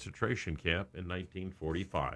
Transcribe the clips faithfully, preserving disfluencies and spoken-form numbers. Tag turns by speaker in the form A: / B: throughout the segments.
A: concentration camp in nineteen forty-five.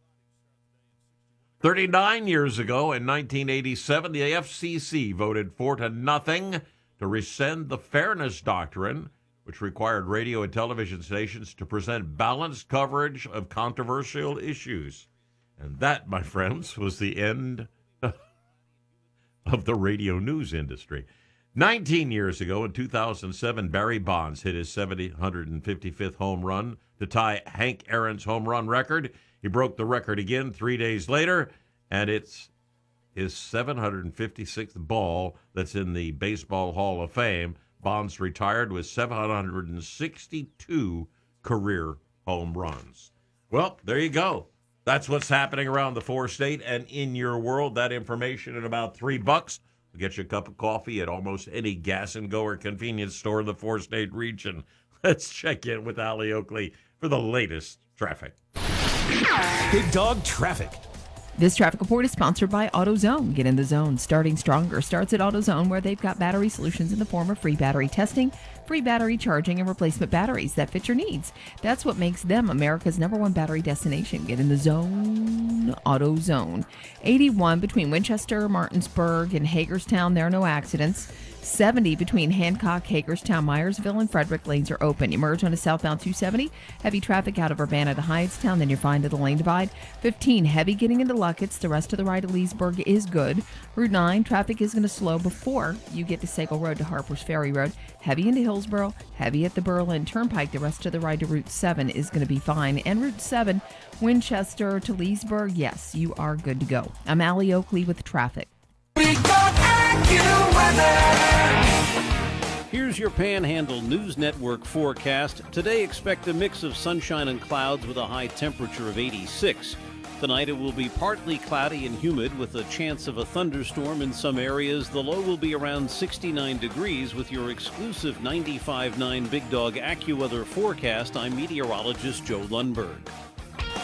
A: thirty-nine years ago, in nineteen eighty-seven, the F C C voted four to nothing to rescind the Fairness Doctrine, which required radio and television stations to present balanced coverage of controversial issues. And that, my friends, was the end of the radio news industry. nineteen years ago, in two thousand seven, Barry Bonds hit his seven hundred fifty-fifth home run to tie Hank Aaron's home run record. He broke the record again three days later, and it's his seven hundred fifty-sixth ball that's in the Baseball Hall of Fame. Bonds retired with seven hundred sixty-two career home runs. Well, there you go. That's what's happening around the four-state and in your world. That information at about three bucks. We'll get you a cup of coffee at almost any gas and go or convenience store in the four-state region. Let's check in with Allie Oakley for the latest traffic.
B: Big Dog Traffic.
C: This traffic report is sponsored by AutoZone. Get in the zone. Starting stronger starts at AutoZone, where they've got battery solutions in the form of free battery testing, free battery charging, and replacement batteries that fit your needs. That's what makes them America's number one battery destination. Get in the zone. AutoZone. eighty-one between Winchester, Martinsburg, and Hagerstown. There are no accidents. seventy between Hancock, Hagerstown, Myersville, and Frederick. Lanes are open. You merge onto southbound two seventy. Heavy traffic out of Urbana to Hyattstown. Then you're fine to the lane divide. fifteen heavy getting into Luckett's. The rest of the ride to Leesburg is good. Route nine traffic is going to slow before you get to Sagal Road to Harper's Ferry Road. Heavy into Hillsboro. Heavy at the Berlin Turnpike. The rest of the ride to Route seven is going to be fine. And Route seven, Winchester to Leesburg. Yes, you are good to go. I'm Allie Oakley with traffic.
D: Here's your Panhandle News Network forecast. Today, expect a mix of sunshine and clouds with a high temperature of eighty-six. Tonight, it will be partly cloudy and humid with a chance of a thunderstorm in some areas. The low will be around sixty-nine degrees with your exclusive ninety-five point nine Big Dog AccuWeather forecast. I'm meteorologist Joe Lundberg.